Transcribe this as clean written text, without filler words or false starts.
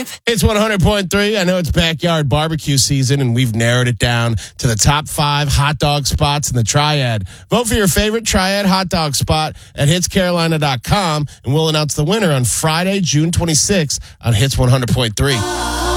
100.5. It's 100.3. I know it's backyard barbecue season, and we've narrowed it down to the top 5 hot dog spots in the Triad. Vote for your favorite Triad hot dog spot at hitscarolina.com, and we'll announce the winner on Friday, June 26th on Hits 100.3.